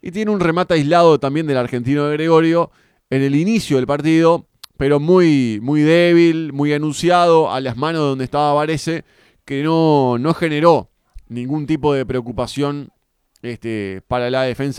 y tiene un remate aislado también del argentino de Gregorio en el inicio del partido, pero muy, muy débil, muy anunciado a las manos donde estaba Varese, que no generó ningún tipo de preocupación para la defensa